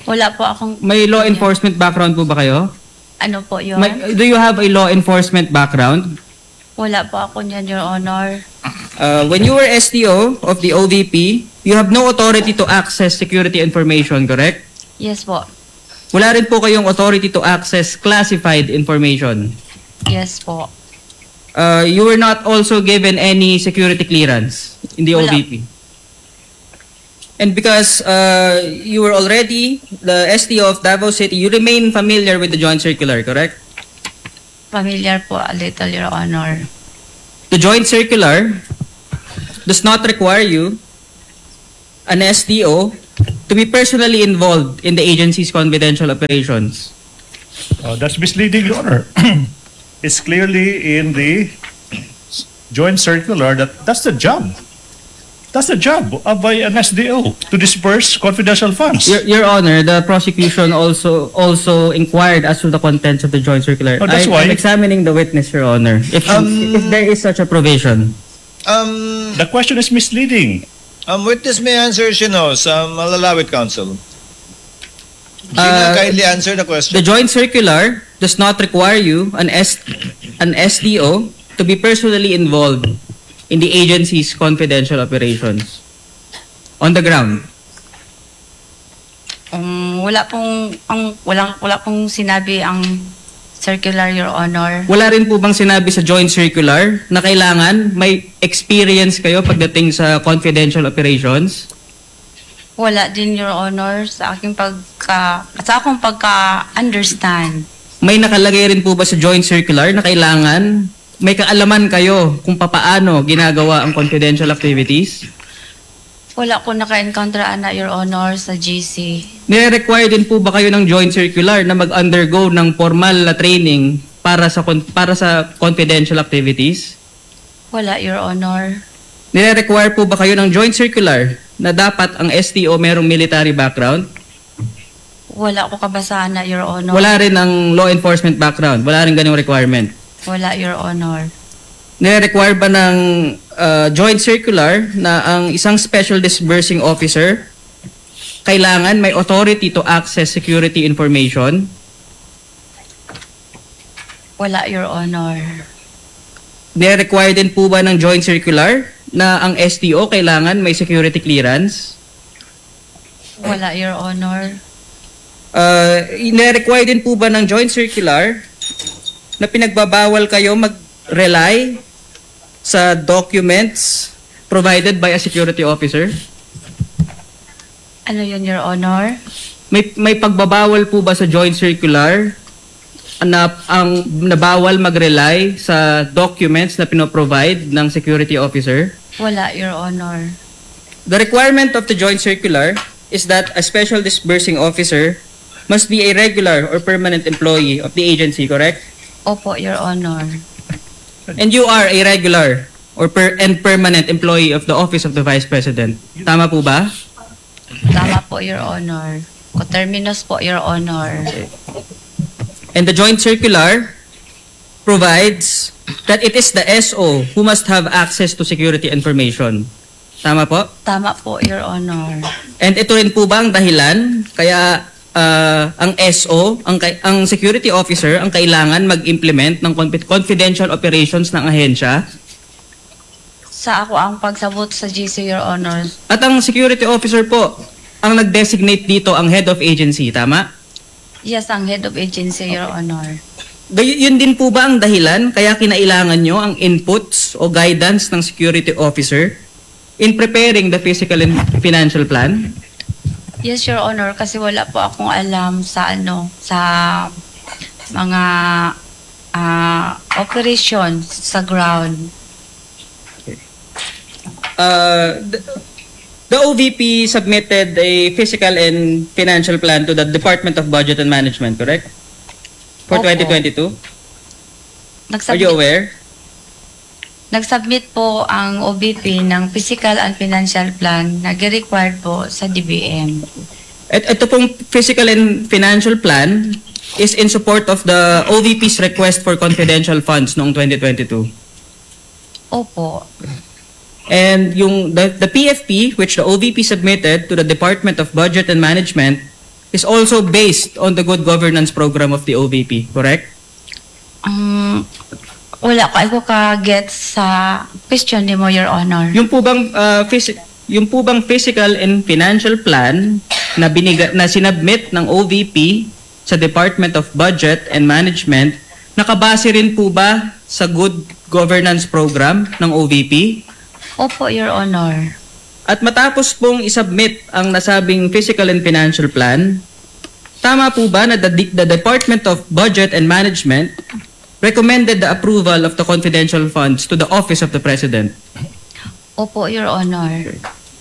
Wala po akong... May law enforcement background po ba kayo? Ano po yun? May, do you have a law enforcement background? Wala po ako niyan, Your Honor. Uh, when you were S D O of the O V P, you have no authority to access security information, correct? Yes po. Wala rin po kayong authority to access classified information. Yes po. Uh, you were not also given any security clearance in the Wala. O V P. And because uh, you were already the S D O of Davao City, you remain familiar with the joint circular, correct? Familiar po a little, Your Honor. The joint circular does not require you, an S D O, to be personally involved in the agency's confidential operations. Uh, that's misleading, Your Honor. It's clearly in the joint circular that that's the job. That's the job of an S D O, to disperse confidential funds. Your, Your Honor, the prosecution also also inquired as to the contents of the joint circular. Oh, that's I, why- I'm examining the witness, Your Honor. If, Um, if there is such a provision. Um, the question is misleading. Um, witness may answer she knows. Um, I'll allow it, counsel. Gina, Uh, kindly answer the question. The joint circular does not require you, an S an S D O, to be personally involved in the agency's confidential operations on the ground. Um, wala pong ang walang wala pong sinabi ang circular, Your Honor. Wala rin po bang sinabi sa joint circular na kailangan may experience kayo pagdating sa confidential operations? Wala din, Your Honor, sa aking pagka sa akong pagka-understand. May nakalagay rin po ba sa joint circular na kailangan may kaalaman kayo kung papaano ginagawa ang confidential activities? Wala ko naka-encounter ana, Your Honor, sa G C. Nire-require din po ba kayo ng joint circular na mag-undergo ng formal na training para sa con- para sa confidential activities? Wala, Your Honor. Nire-require po ba kayo ng joint circular na dapat ang S T O merong military background? Wala ko kabasahan na, Your Honor. Wala rin ng law enforcement background? Wala rin ganyung requirement? Wala, Your Honor. Nire-require ba ng uh, joint circular na ang isang special disbursing officer kailangan may authority to access security information? Wala, Your Honor. Nire-require din po ba ng joint circular na ang S T O kailangan may security clearance? Wala, Your Honor. Uh, nire-require din po ba ng joint circular na pinagbabawal kayo mag-rely sa documents provided by a security officer? Ano yun, Your Honor? May may pagbabawal po ba sa joint circular na ang nabawal mag-rely sa documents na pinoprovide ng security officer? Wala, Your Honor. The requirement of the joint circular is that a special disbursing officer must be a regular or permanent employee of the agency, correct? Opo, Your Honor. And you are a regular or per and permanent employee of the Office of the Vice President. Tama po ba? Tama po, Your Honor. Coterminous po, Your Honor. And the joint circular provides that it is the S O who must have access to security information. Tama po? Tama po, Your Honor. And ito rin po ba ang dahilan kaya uh, ang S O, ang, ang security officer, ang kailangan mag-implement ng confidential operations ng ahensya? Sa ako ang pagsabot sa G C, Your Honor. At ang security officer po, ang nag-designate dito ang head of agency, tama? Yes, ang head of agency, Your Honor. Gay- yun din po ba ang dahilan kaya kinailangan nyo ang inputs o guidance ng security officer in preparing the physical and financial plan? Yes, Your Honor, kasi wala po akong alam sa ano, sa mga ah, operations sa ground. Uh, the, the O V P submitted a physical and financial plan to the Department of Budget and Management, correct? For Opo. twenty twenty-two? Are Nagsubmit, you aware? Nagsubmit po ang O B P ng physical and financial plan na required po sa D B M. At ito pong physical and financial plan is in support of the O V P's request for confidential funds noong twenty twenty-two. Opo. And yung the, the P F P which the O V P submitted to the Department of Budget and Management is also based on the good governance program of the O V P, correct? Um, wala ka ako ka-get sa question ni mo, Your Honor. Yung po bang uh, phys- yung po bang physical and financial plan na biniga na sinubmit ng O V P sa Department of Budget and Management, nakabase rin po ba sa good governance program ng O V P? Opo, Your Honor. At matapos pong isubmit ang nasabing physical and financial plan, tama po ba na the, the Department of Budget and Management recommended the approval of the confidential funds to the Office of the President? Opo, Your Honor.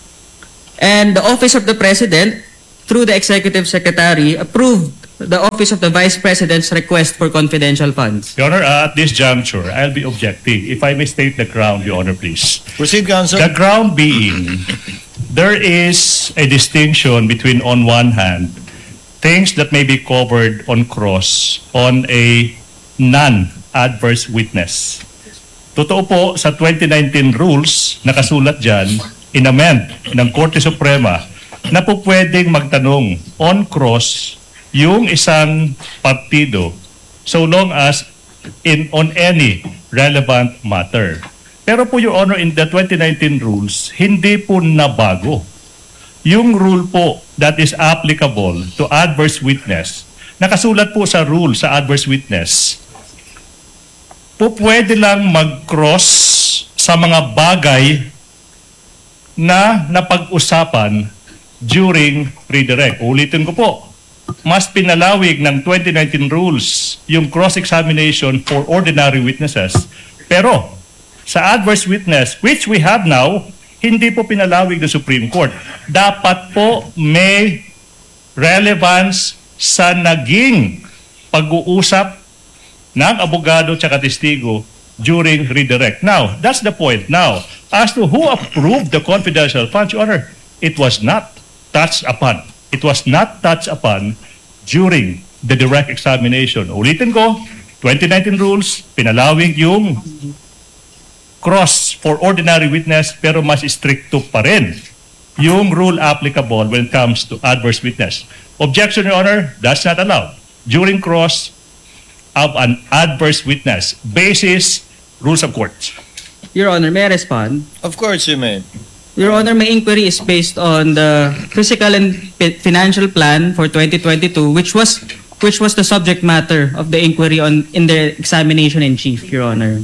And the Office of the President, through the Executive Secretary, approved the Office of the Vice President's request for confidential funds. Your Honor, uh, at this juncture, I'll be objecting. If I may state the ground, Your Honor, please. Proceed, Counsel. The ground being, there is a distinction between, on one hand, things that may be covered on cross on a non-adverse witness. Totoo po, sa twenty nineteen rules, nakasulat dyan, inamend ng Korte Suprema, na po pwedeng magtanong on cross yung isang partido so long as in on any relevant matter. Pero po, Your Honor, in the twenty nineteen rules, hindi po nabago. Yung rule po that is applicable to adverse witness, nakasulat po sa rule sa adverse witness, po pwede lang mag-cross sa mga bagay na napag-usapan during redirect. Ulitin ko po, mas pinalawig ng twenty nineteen rules yung cross-examination for ordinary witnesses. Pero sa adverse witness, which we have now, hindi po pinalawig ng Supreme Court. Dapat po may relevance sa naging pag-uusap ng abogado tsaka testigo during redirect. Now, that's the point. Now, as to who approved the confidential funds, Your Honor, it was not touched upon. It was not touched upon during the direct examination. Ulitin ko, twenty nineteen rules, pinalawig yung cross for ordinary witness, pero mas stricto pa rin yung rule applicable when it comes to adverse witness. Objection, Your Honor, that's not allowed. During cross of an adverse witness, basis rules of court. Your Honor, may I respond? Of course you may. Your Honor, my inquiry is based on the physical and fi- financial plan for twenty twenty-two, which was which was the subject matter of the inquiry on in the examination in chief, Your Honor.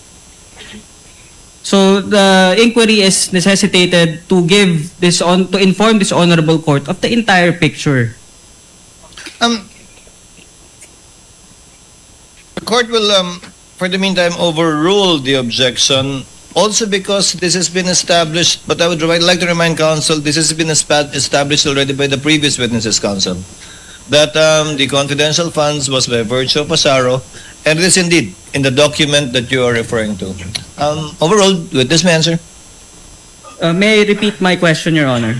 So the inquiry is necessitated to give this on to inform this honorable court of the entire picture. Um, the court will, um, for the meantime, overrule the objection. Also because this has been established, but I would like to remind counsel, this has been established already by the previous witnesses, counsel, that um, the confidential funds was by virtue of Pasaro, and it is indeed in the document that you are referring to. Um, overall, witness may answer. Uh, may I repeat my question, Your Honor?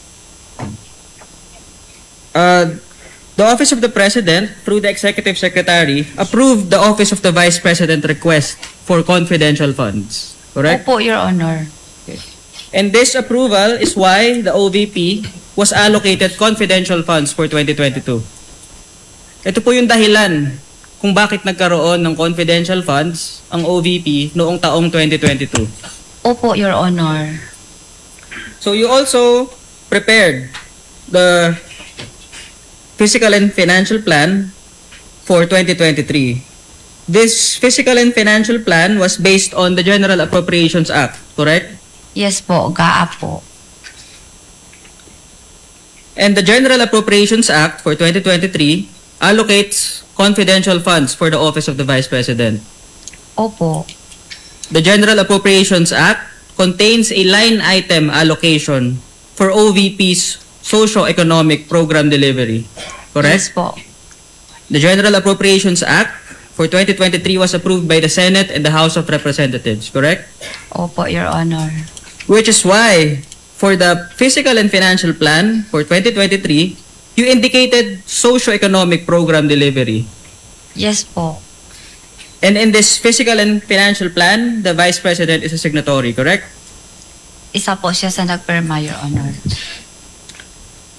Uh, the Office of the President, through the Executive Secretary, approved the Office of the Vice President request for confidential funds. Correct? Opo, Your Honor. And this approval is why the O V P was allocated confidential funds for twenty twenty-two. Ito po yung dahilan kung bakit nagkaroon ng confidential funds ang O V P noong taong twenty twenty-two. Opo, Your Honor. So you also prepared the physical and financial plan for twenty twenty-three. This physical and financial plan was based on the General Appropriations Act, correct? Yes po, G A A po. And the General Appropriations Act for twenty twenty-three allocates confidential funds for the Office of the Vice President. Opo. The General Appropriations Act contains a line item allocation for O V P's socio-economic program delivery, correct? Yes po. The General Appropriations Act for twenty twenty-three was approved by the Senate and the House of Representatives, correct? Opo, Your Honor. Which is why, for the physical and financial plan for twenty twenty-three, you indicated socio-economic program delivery. Yes po. And in this physical and financial plan, the Vice President is a signatory, correct? Isa po siya sa nagpirma, Your Honor.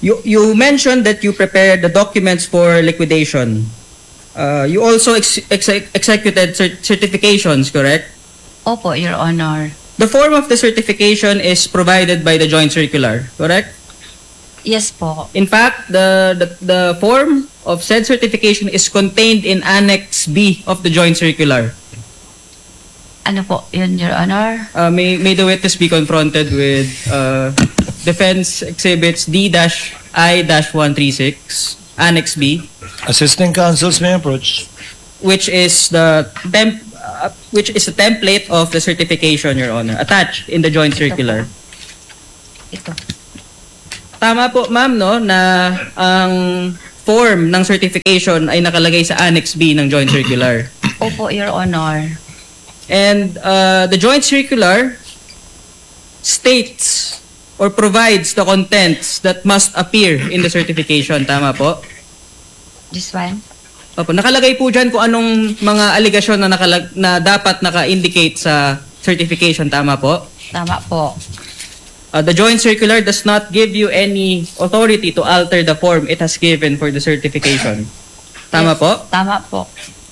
You you mentioned that you prepared the documents for liquidation. Uh, you also ex- ex- executed cert- certifications, correct? Opo, Your Honor. The form of the certification is provided by the joint circular, correct? Yes po. In fact, the, the the form of said certification is contained in Annex B of the joint circular. Ano po yun, Your Honor? Uh, may, may the witness be confronted with uh, Defense Exhibits D-I one thirty-six, Annex B. Assisting counsels may approach. Which is the temp, uh, which is the template of the certification, Your Honor, attached in the joint circular. Ito. Tama po, ma'am, no, na ang form ng certification ay nakalagay sa Annex B ng joint circular. Opo, Your Honor. And uh, the joint circular states or provides the contents that must appear in the certification. Tama po? This one? Opo, nakalagay po dyan kung anong mga aligasyon na, nakalag- na dapat naka-indicate sa certification. Tama po? Tama po. Uh, the joint circular does not give you any authority to alter the form it has given for the certification. Tama Yes, po? Tama po.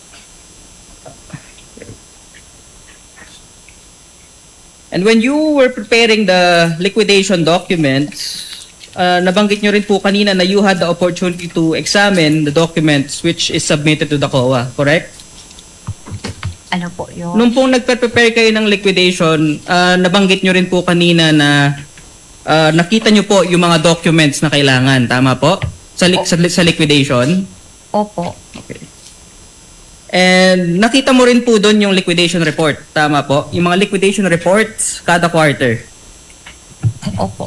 And when you were preparing the liquidation documents, uh, nabanggit nyo rin po kanina na you had the opportunity to examine the documents which is submitted to the C O A, correct? Ano po yun? Nung pong nagpe-prepare kayo ng liquidation, uh, nabanggit nyo rin po kanina na uh, nakita nyo po yung mga documents na kailangan, tama po? Sa, li- sa, sa liquidation? Opo. Okay. And nakita mo rin po doon yung liquidation report. Tama po? Yung mga liquidation reports kada quarter. Opo.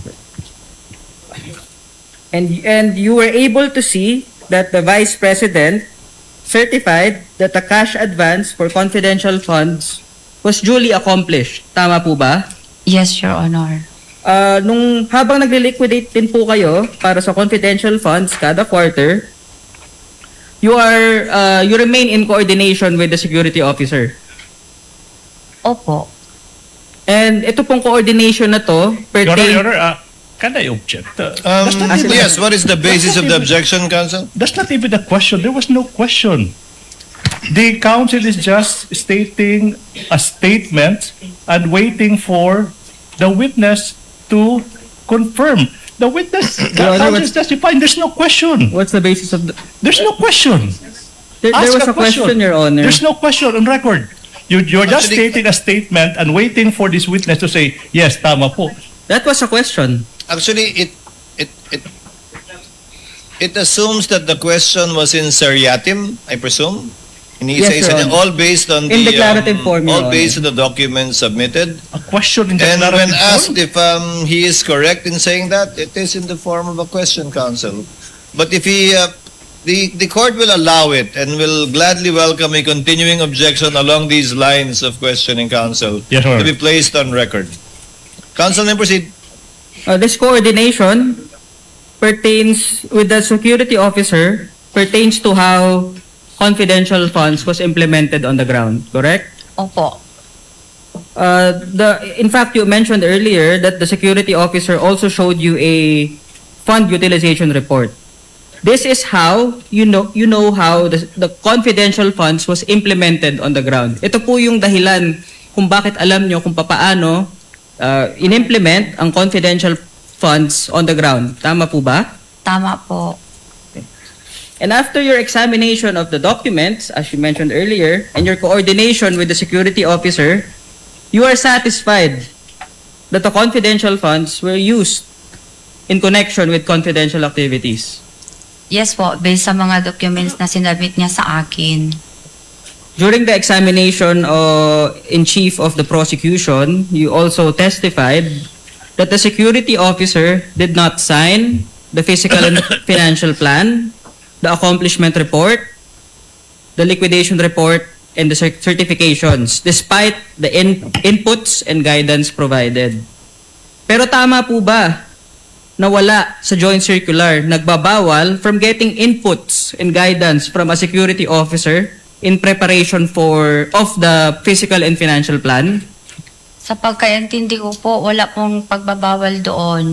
And and you were able to see that the Vice President certified that the cash advance for confidential funds was duly accomplished. Tama po ba? Yes, Your Honor. Uh, nung habang nagle-liquidate din po kayo para sa confidential funds kada quarter, you are uh, you remain in coordination with the security officer. Opo. And ito pong coordination na to Your Honor, pertain... Your Honor, uh, can I object? Uh, Um, that's not even- yes, what is the basis that's of the not even- objection, counsel? That's not even a question. There was no question. The counsel is just stating a statement and waiting for the witness to confirm. The witness, the Your Honor, counsel is testifying. There's no question. What's the basis of the... There's no question. There, there Ask was a question, Your Honor. There's no question on record. You, you're just Actually- stating a statement and waiting for this witness to say, yes, tama po. That was a question. Actually, it it it it assumes that the question was in seriatim, I presume. Yes, Iniisa-isa Your niya, Honor. all based on In the declarative um, form, Your all Honor. based on the documents submitted. A question in the And when declarative asked form? if um, he is correct in saying that, it is in the form of a question, counsel. But if he, uh, the the court will allow it and will gladly welcome a continuing objection along these lines of questioning, counsel, Yes, Your to be Honor. placed on record. Counsel, may proceed. Uh, this coordination pertains with the security officer pertains to how confidential funds was implemented on the ground, correct? Opo. Uh, the in fact, you mentioned earlier that the security officer also showed you a fund utilization report. This is how you know you know how the, the confidential funds was implemented on the ground. Ito po yung dahilan kung bakit alam nyo kung papaano uh, in-implement ang confidential funds on the ground. Tama po ba? Tama po. And after your examination of the documents, as you mentioned earlier, and your coordination with the security officer, you are satisfied that the confidential funds were used in connection with confidential activities. Yes po, based sa mga documents na sinabit niya sa akin. During the examination uh, in chief of the prosecution, you also testified that the security officer did not sign the physical and financial plan, the accomplishment report, the liquidation report, and the cer- certifications, despite the in- inputs and guidance provided. Pero tama po ba na wala sa joint circular nagbabawal from getting inputs and guidance from a security officer in preparation for of the physical and financial plan? Sa pagkaintindi ko po, wala pong pagbabawal doon.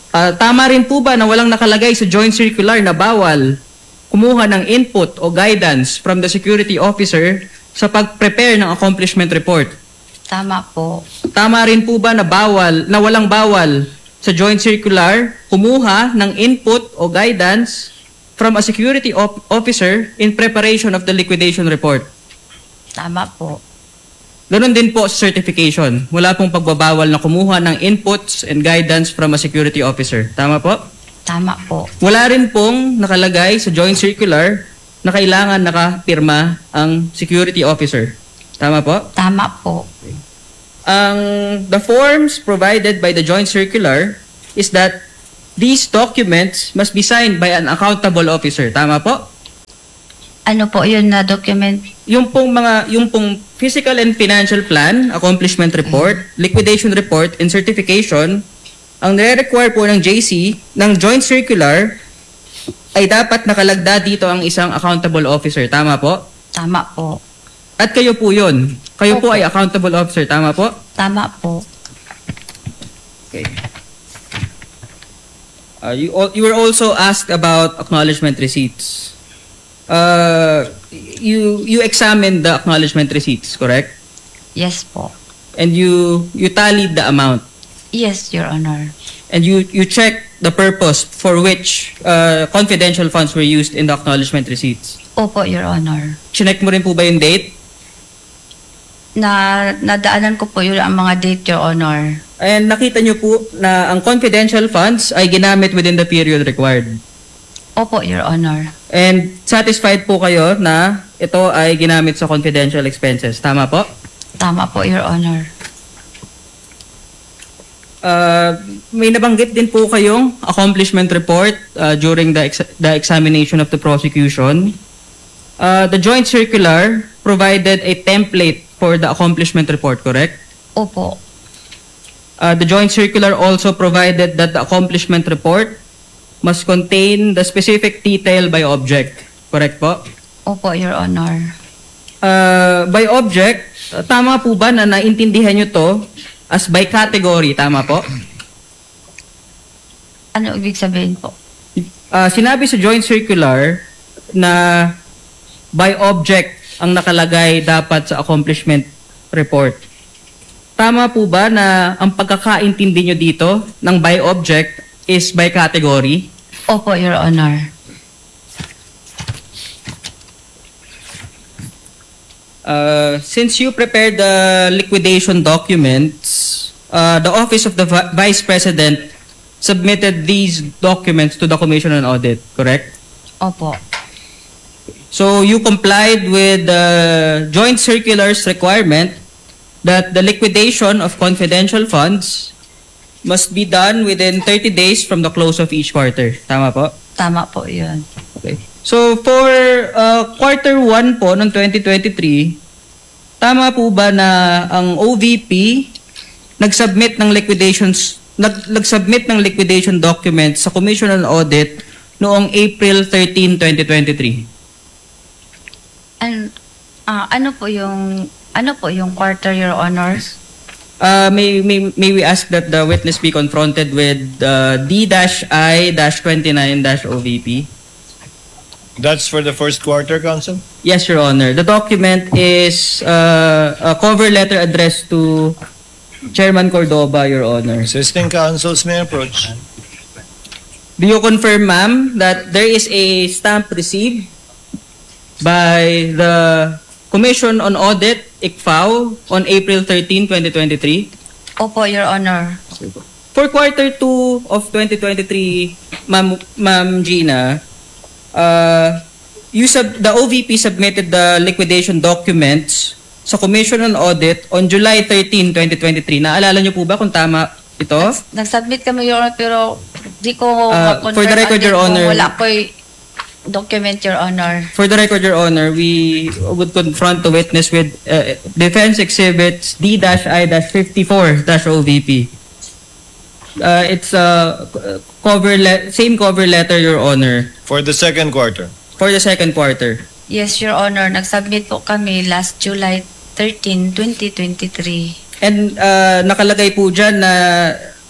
Ah, tama rin po ba na walang nakalagay sa joint circular na bawal kumuha ng input o guidance from the security officer sa pag-prepare ng accomplishment report? Tama po. Tama rin po ba na bawal, na walang bawal sa joint circular kumuha ng input o guidance from a security op- officer in preparation of the liquidation report? Tama po. Ganon din po sa certification. Wala pong pagbabawal na kumuha ng inputs and guidance from a security officer. Tama po? Tama po. Wala rin pong nakalagay sa joint circular na kailangan nakapirma ang security officer. Tama po? Tama po. Ang the forms provided by the joint circular is that these documents must be signed by an accountable officer. Tama po? Ano po yun na document? Yung pong mga, yung pong physical and financial plan, accomplishment report, liquidation report, and certification, ang nire-require po ng J C, ng joint circular, ay dapat nakalagda dito ang isang accountable officer. Tama po? Tama po. At kayo po yun. Kayo po ay accountable officer. Tama po? Tama po. Okay. Uh, you, al- you were also asked about acknowledgement receipts. Uh, you you examined the acknowledgement receipts, correct? Yes po. And you you tallied the amount. Yes, Your Honor. And you you checked the purpose for which uh, confidential funds were used in the acknowledgement receipts. Opo, Your Honor. Chinek mo rin po ba yung date? Na nadaanan ko po yun ang mga date, Your Honor. And nakita niyo po na ang confidential funds ay ginamit within the period required. Opo, Your Honor. And satisfied po kayo na ito ay ginamit sa confidential expenses. Tama po? Tama po, Your Honor. Uh, may nabanggit din po kayong accomplishment report uh, during the, ex- the examination of the prosecution. Uh, the joint circular provided a template for the accomplishment report, correct? Opo. Uh, the joint circular also provided that the accomplishment report must contain the specific detail by object. Correct po? Opo, Your Honor. Uh, by object, uh, tama po ba na naintindihan nyo to as by category? Tama po? Ano ibig sabihin po? Uh, sinabi sa joint circular na by object ang nakalagay dapat sa accomplishment report. Tama po ba na ang pagkakaintindi nyo dito ng by object is by category? Opo, Your Honor. Uh, since you prepared the liquidation documents, uh, the Office of the Vi- Vice President submitted these documents to the Commission on Audit, correct? Opo. So you complied with the joint circular's requirement that the liquidation of confidential funds must be done within thirty days from the close of each quarter. Tama po? Tama po yun. Okay. So for uh, quarter one po ng twenty twenty-three, tama po ba na ang O V P nag-submit ng liquidations nag- nag-submit ng liquidation documents sa Commission on Audit noong April thirteenth, twenty twenty-three? An ah, ano po yung ano po yung quarter, Your Honors? Uh, may, may, may we ask that the witness be confronted with uh, D I twenty-nine O V P? That's for the first quarter, Counsel? Yes, Your Honor. The document is uh, a cover letter addressed to Chairman Cordoba, Your Honor. Assisting counsels may approach. Do you confirm, ma'am, that there is a stamp received by the Commission on Audit, I C F A O, on April thirteenth, twenty twenty-three? Opo, Your Honor. For quarter two of twenty twenty-three, Ma'am, Ma'am Gina, uh, you sub the O V P submitted the liquidation documents sa Commission on Audit on July thirteenth, twenty twenty-three. Naalala niyo po ba kung tama ito? Nag-submit kami, Your Honor, pero di ko Uh, ma-confirm for the record, agad Your kung Honor. Wala ko document, Your Honor. For the record, Your Honor, we would confront the witness with uh, Defense Exhibits D I fifty-four O V P. Uh, it's a uh, cover le- same cover letter, Your Honor. For the second quarter? For the second quarter. Yes, Your Honor. Nag-submit po kami last July thirteenth, twenty twenty-three. And uh, nakalagay po dyan na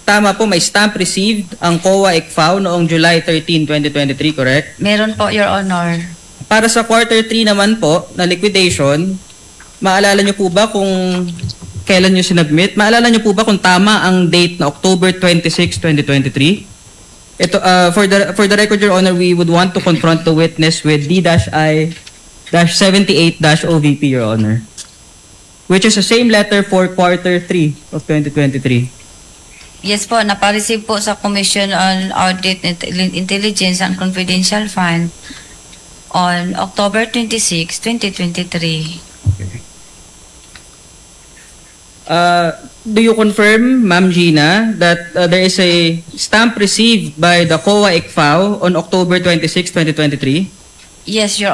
tama po, may stamp received ang C O A I C F A O noong July thirteenth, twenty twenty-three, correct? Meron po, Your Honor. Para sa quarter three naman po, na liquidation, maalala niyo po ba kung kailan niyo sinubmit? Maalala niyo po ba kung tama ang date na October twenty-sixth, twenty twenty-three? Ito, uh, for the for the record, Your Honor, we would want to confront the witness with D I seventy-eight O V P, Your Honor, which is the same letter for quarter three of twenty twenty-three. Yes po, napareceive po sa Commission on Audit Intel- Intelligence and Confidential Fund on October twenty-sixth, twenty twenty-three. Uh, do you confirm, Ma'am Gina, that uh, there is a stamp received by the C O A I C F A O on October twenty-sixth, twenty twenty-three? Yes, Your